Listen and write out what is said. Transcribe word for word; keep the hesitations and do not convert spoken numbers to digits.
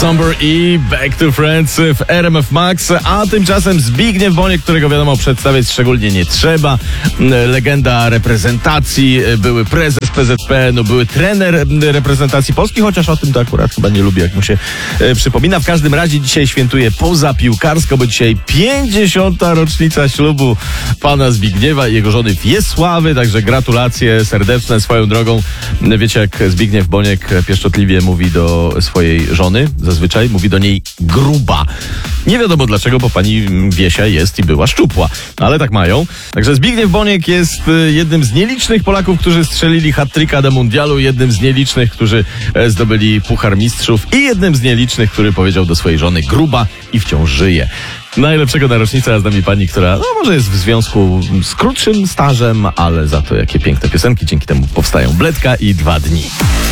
Somber i Back to Friends w R M F Max, a tymczasem Zbigniew Boniek, którego wiadomo przedstawiać szczególnie nie trzeba. Legenda reprezentacji, były prezes P Z P, no były trener reprezentacji Polski, chociaż o tym to akurat chyba nie lubi, jak mu się e, przypomina. W każdym razie dzisiaj świętuje pozapiłkarsko, bo dzisiaj pięćdziesiąta rocznica ślubu pana Zbigniewa i jego żony Wiesławy, także gratulacje serdeczne. Swoją drogą, wiecie, jak Zbigniew Boniek pieszczotliwie mówi do swojej żony, zazwyczaj mówi do niej gruba. Nie wiadomo dlaczego, bo pani Wiesia jest i była szczupła, ale tak mają. Także Zbigniew Boniek jest jednym z nielicznych Polaków, którzy strzelili hat-tricka do mundialu, jednym z nielicznych, którzy zdobyli Puchar Mistrzów i jednym z nielicznych, który powiedział do swojej żony gruba i wciąż żyje. Najlepszego na rocznicę, a z nami pani, która no może jest w związku z krótszym stażem, ale za to jakie piękne piosenki dzięki temu powstają. Bledka i Dwa dni.